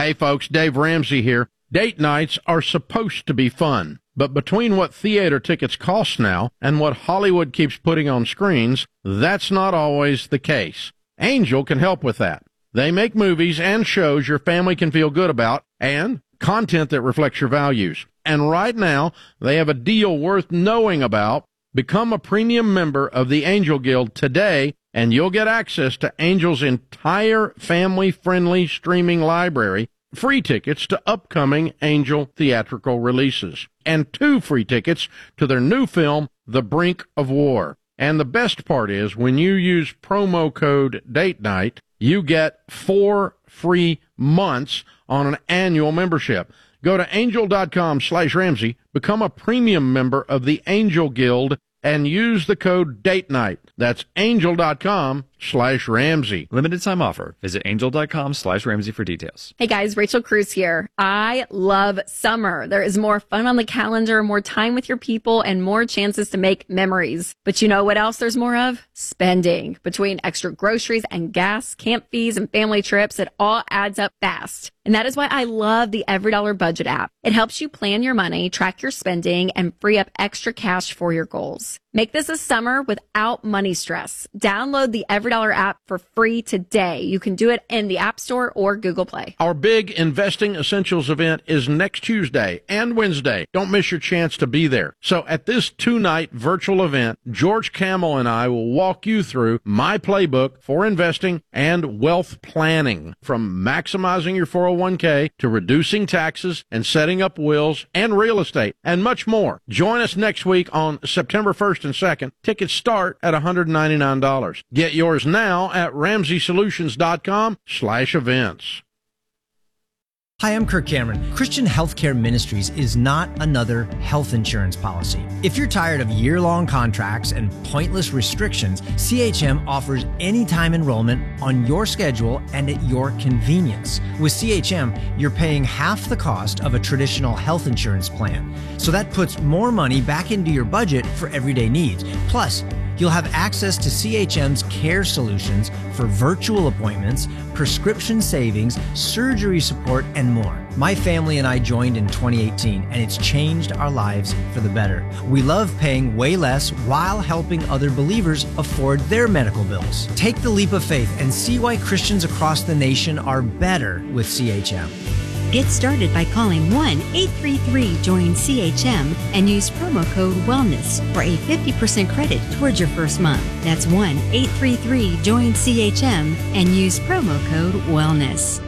Hey folks, Dave Ramsey here. Date nights are supposed to be fun, but between what theater tickets cost now and what Hollywood keeps putting on screens, that's not always the case. Angel can help with that. They make movies and shows your family can feel good about and content that reflects your values. And right now, they have a deal worth knowing about. Become a premium member of the Angel Guild today, and you'll get access to Angel's entire family-friendly streaming library, free tickets to upcoming Angel theatrical releases, and 2 free tickets to their new film, The Brink of War. And the best part is, when you use promo code Date Night, you get 4 free months on an annual membership. Go to angel.com/Ramsey, become a premium member of the Angel Guild, and use the code Date Night. That's angel.com/Ramsey. Limited time offer. Visit angel.com/Ramsey for details. Hey guys, Rachel Cruz here. I love summer. There is more fun on the calendar, more time with your people, and more chances to make memories. But you know what else there's more of? Spending. Between extra groceries and gas, camp fees, and family trips, it all adds up fast. And that is why I love the EveryDollar Budget app. It helps you plan your money, track your spending, and free up extra cash for your goals. Make this a summer without money stress. Download the EveryDollar app for free today. You can do it in the App Store or Google Play. Our big Investing Essentials event is next Tuesday and Wednesday. Don't miss your chance to be there. So at this 2-night virtual event, George Camel and I will walk you through my playbook for investing and wealth planning, from maximizing your 401k to reducing taxes and setting up wills and real estate and much more. Join us next week on September 1st and 2nd. Tickets start at $199. Get yours now at RamseySolutions.com/events. Hi, I'm Kirk Cameron. Christian Healthcare Ministries is not another health insurance policy. If you're tired of year-long contracts and pointless restrictions, CHM offers anytime enrollment on your schedule and at your convenience. With CHM, you're paying half the cost of a traditional health insurance plan. So that puts more money back into your budget for everyday needs. Plus, you'll have access to CHM's care solutions for virtual appointments, prescription savings, surgery support, and more. My family and I joined in 2018, and it's changed our lives for the better. We love paying way less while helping other believers afford their medical bills. Take the leap of faith and see why Christians across the nation are better with CHM. Get started by calling 1-833-JOIN-CHM and use promo code WELLNESS for a 50% credit towards your first month. That's 1-833-JOIN-CHM and use promo code WELLNESS.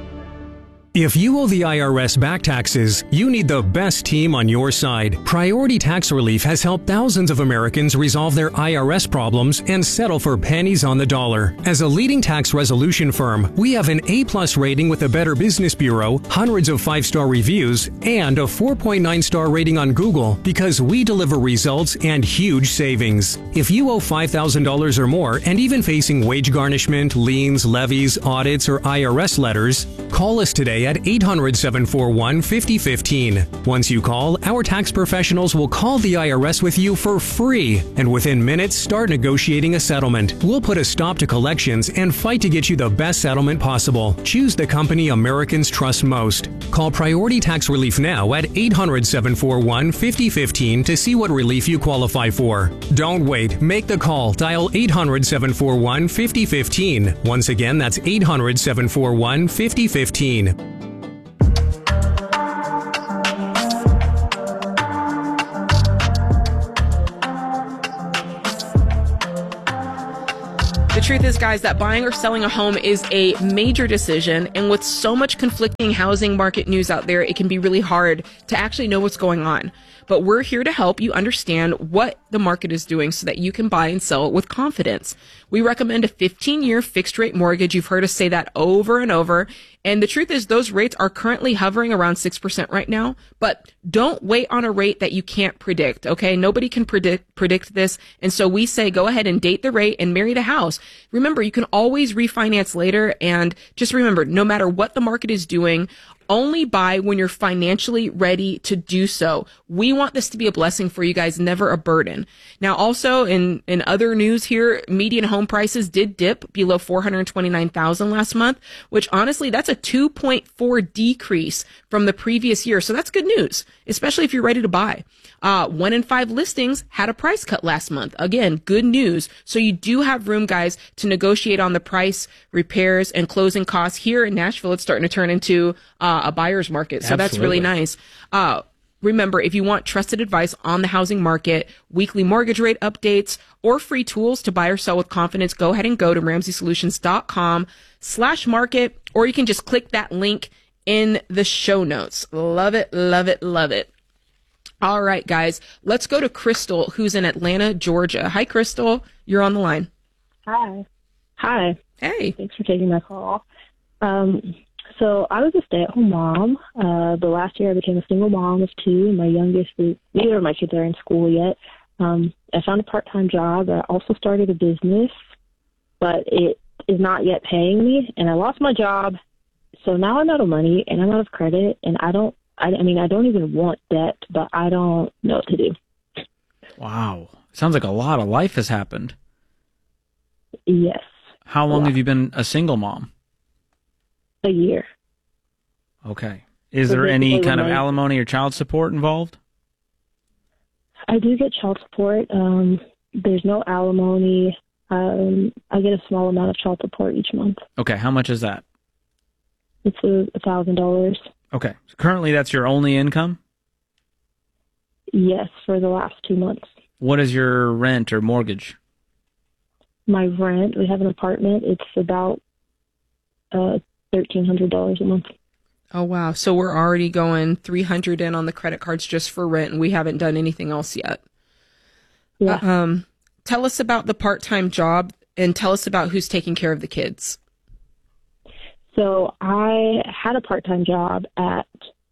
If you owe the IRS back taxes, you need the best team on your side. Priority Tax Relief has helped thousands of Americans resolve their IRS problems and settle for pennies on the dollar. As a leading tax resolution firm, we have an A+ rating with the Better Business Bureau, hundreds of 5-star reviews, and a 4.9-star rating on Google because we deliver results and huge savings. If you owe $5,000 or more and even facing wage garnishment, liens, levies, audits, or IRS letters, call us today at 800-741-5015. Once you call, our tax professionals will call the IRS with you for free, and within minutes start negotiating a settlement. We'll put a stop to collections and fight to get you the best settlement possible. Choose the company Americans trust most. Call Priority Tax Relief now at 800-741-5015 to see what relief you qualify for. Don't wait. Make the call. Dial 800-741-5015. Once again, that's 800-741-5015. The truth is, guys, that buying or selling a home is a major decision. And with so much conflicting housing market news out there, it can be really hard to actually know what's going on. But we're here to help you understand what the market is doing so that you can buy and sell with confidence. We recommend a 15-year fixed rate mortgage. You've heard us say that over and over. And the truth is, those rates are currently hovering around 6% right now. But don't wait on a rate that you can't predict, okay? Nobody can predict this. And so we say go ahead and date the rate and marry the house. Remember, you can always refinance later. And just remember, no matter what the market is doing, only buy when you're financially ready to do so. We want this to be a blessing for you guys, never a burden. Now, also in other news here, median home prices did dip below 429,000 last month, which honestly, that's a 2.4 decrease from the previous year. So that's good news, especially if you're ready to buy. 1 in 5 listings had a price cut last month. Again, good news. So you do have room, guys, to negotiate on the price, repairs, and closing costs. Here in Nashville, it's starting to turn into a buyer's market. So that's really nice. Remember, if you want trusted advice on the housing market, weekly mortgage rate updates, or free tools to buy or sell with confidence, go ahead and go to RamseySolutions.com/market, or you can just click that link in the show notes. Love it, love it, love it. All right, guys, let's go to Crystal, who's in Atlanta, Georgia. Hi, Crystal. You're on the line. Hi. Hi. Hey. Thanks for taking my call. So I was a stay-at-home mom, but last year I became a single mom of 2, and my youngest, neither of my kids are in school yet. I found a part-time job. I also started a business, but it is not yet paying me, and I lost my job. So now I'm out of money, and I'm out of credit, and I don't even want debt, but I don't know what to do. Wow. Sounds like a lot of life has happened. Yes. How long have you been a single mom? A year. Okay. Is there any kind of alimony or child support involved? I do get child support. There's no alimony. I get a small amount of child support each month. Okay. How much is that? It's $1,000. Okay. So currently that's your only income? Yes, for the last 2 months. What is your rent or mortgage? My rent, we have an apartment. It's about $1,300 a month. Oh, wow. So we're already going $300 in on the credit cards just for rent, and we haven't done anything else yet. Yeah. Tell us about the part-time job, and tell us about who's taking care of the kids. So I had a part-time job at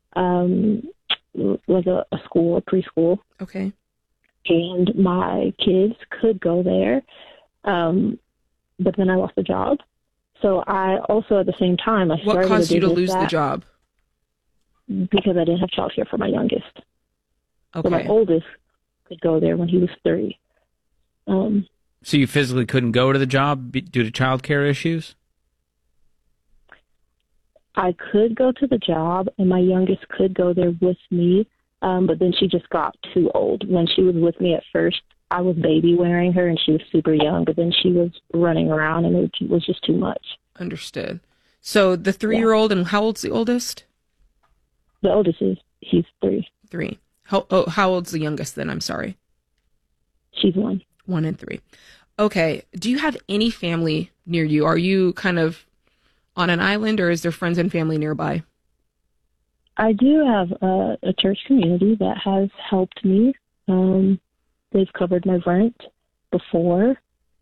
like a school, a preschool. Okay. And my kids could go there, but then I lost the job. So I also, at the same time, I started. What caused you to lose the job? Because I didn't have childcare for my youngest. Okay. So my oldest could go there when he was 3. So you physically couldn't go to the job due to childcare issues? I could go to the job, and my youngest could go there with me, but then she just got too old. When she was with me at first, I was baby wearing her, and she was super young, but then she was running around, and it was just too much. Understood. So the 3-year-old, and how old's the oldest? The oldest he's 3. 3. How old's the youngest then? I'm sorry. She's 1. 1 and 3. Okay. Do you have any family near you? Are you kind of on an island, or is there friends and family nearby? I do have a church community that has helped me. They've covered my rent before.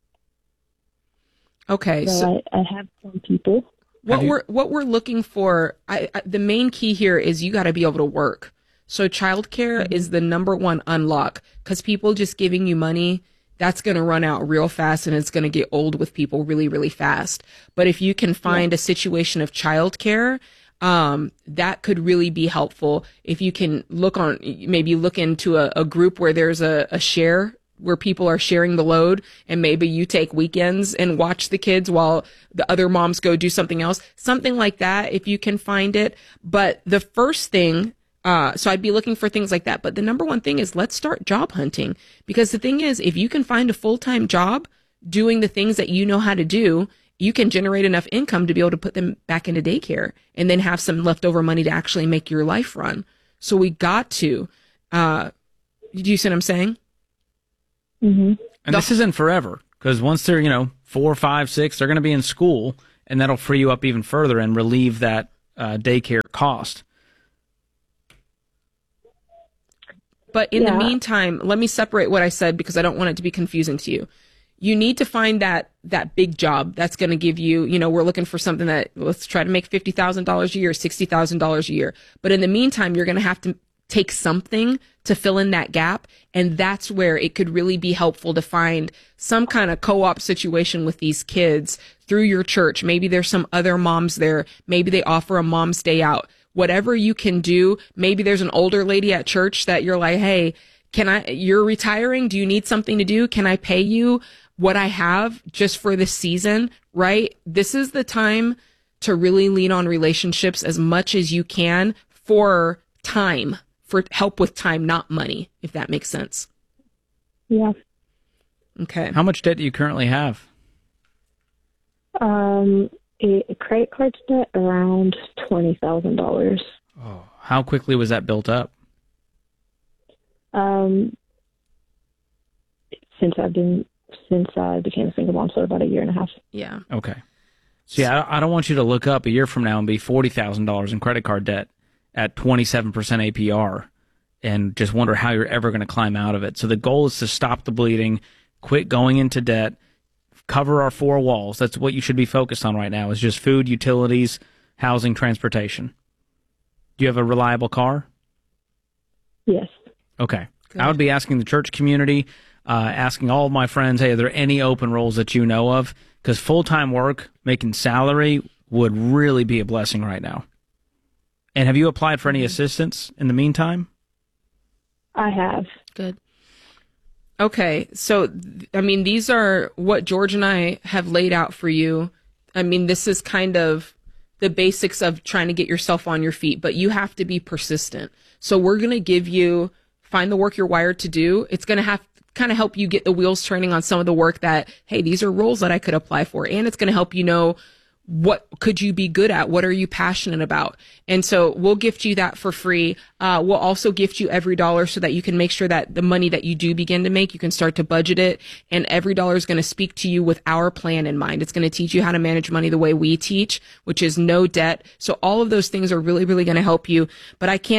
Okay. So I have some people. What we're looking for, the main key here is you got to be able to work. So childcare is the number one unlock, because people just giving you money, that's going to run out real fast, and it's going to get old with people really, really fast. But if you can find a situation of childcare, that could really be helpful. If you can look into a group where there's a share, where people are sharing the load, and maybe you take weekends and watch the kids while the other moms go do something else, something like that, if you can find it. But the first thing, so I'd be looking for things like that. But the number one thing is, let's start job hunting, because the thing is, if you can find a full-time job doing the things that you know how to do, you can generate enough income to be able to put them back into daycare and then have some leftover money to actually make your life run. So we got to, do you see what I'm saying? Mm-hmm. And this isn't forever, because once they're, 4, 5, 6, they're going to be in school, and that'll free you up even further and relieve that daycare cost. But in the meantime, let me separate what I said, because I don't want it to be confusing to you. You need to find that big job that's going to give you, we're looking for something that, let's try to make $50,000 a year, $60,000 a year. But in the meantime, you're going to have to take something to fill in that gap. And that's where it could really be helpful to find some kind of co-op situation with these kids through your church. Maybe there's some other moms there. Maybe they offer a mom's day out. whatever you can do. Maybe there's an older lady at church that you're like, hey, you're retiring. Do you need something to do? Can I pay you what I have just for this season? Right? This is the time to really lean on relationships as much as you can for time, for help with time, not money, if that makes sense. Yeah. Okay. How much debt do you currently have? A credit card debt around $20,000. Oh, how quickly was that built up? Since I became a single mom, so about a year and a half. Yeah. Okay. So yeah, I don't want you to look up a year from now and be $40,000 in credit card debt at 27% APR and just wonder how you're ever going to climb out of it. So the goal is to stop the bleeding, quit going into debt, cover our four walls. That's what you should be focused on right now, is just food, utilities, housing, transportation. Do you have a reliable car? Yes. Okay. Good. I would be asking the church community, asking all of my friends, hey, are there any open roles that you know of? Because full-time work, making salary, would really be a blessing right now. And have you applied for any assistance in the meantime? I have. Good. Okay. So, I mean, these are what George and I have laid out for you. I mean, this is kind of the basics of trying to get yourself on your feet, but you have to be persistent. So we're going to give you, find the work you're wired to do. It's going to have kind of help you get the wheels turning on some of the work that, hey, these are roles that I could apply for. And it's going to help you know, what could you be good at? What are you passionate about? And so we'll gift you that for free. We'll also gift you every dollar so that you can make sure that the money that you do begin to make, you can start to budget it. And every dollar is going to speak to you with our plan in mind. It's going to teach you how to manage money the way we teach, which is no debt. So all of those things are really, really going to help you. But I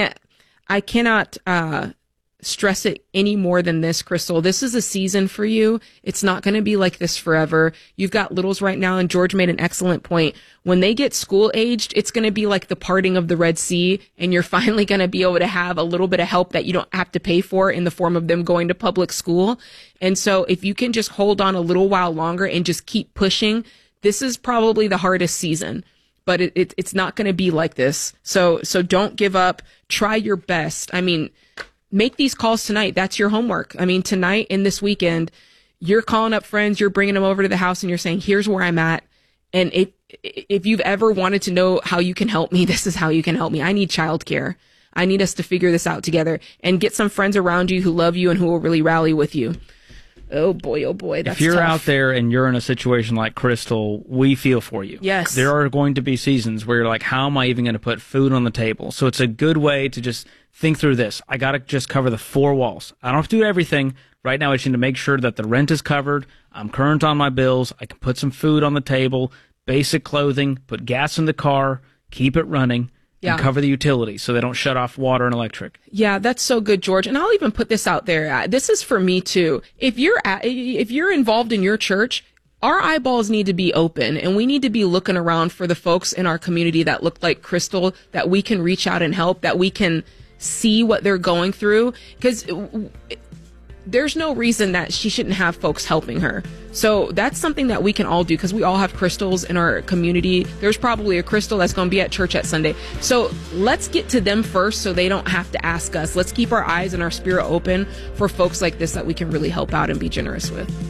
cannot stress it any more than this, Crystal. This is a season for you. It's not going to be like this forever. You've got littles right now, and George made an excellent point. When they get school aged, it's going to be like the parting of the Red Sea, and you're finally going to be able to have a little bit of help that you don't have to pay for in the form of them going to public school. And so if you can just hold on a little while longer and just keep pushing, this is probably the hardest season. But it's not going to be like this. So don't give up. Try your best. I mean, make these calls tonight. That's your homework. I mean, tonight and this weekend, you're calling up friends, you're bringing them over to the house, and you're saying, here's where I'm at. And if you've ever wanted to know how you can help me, this is how you can help me. I need childcare. I need us to figure this out together, and get some friends around you who love you and who will really rally with you. Oh boy, that's If you're tough. out there and you're in a situation like Crystal, we feel for you. Yes. There are going to be seasons where you're like, how am I even going to put food on the table? So it's a good way to just think through this. I got to just cover the four walls. I don't have to do everything. Right now, I just need to make sure that the rent is covered. I'm current on my bills. I can put some food on the table, basic clothing, put gas in the car, keep it running. Yeah. And cover the utilities so they don't shut off water and electric. Yeah, that's so good, George. And I'll even put this out there. This is for me too. If you're involved in your church, our eyeballs need to be open, and we need to be looking around for the folks in our community that look like Crystal, that we can reach out and help, that we can see what they're going through, because there's no reason that she shouldn't have folks helping her. So that's something that we can all do, because we all have Crystals in our community. There's probably a Crystal that's going to be at church at Sunday. So let's get to them first so they don't have to ask us. Let's keep our eyes and our spirit open for folks like this that we can really help out and be generous with.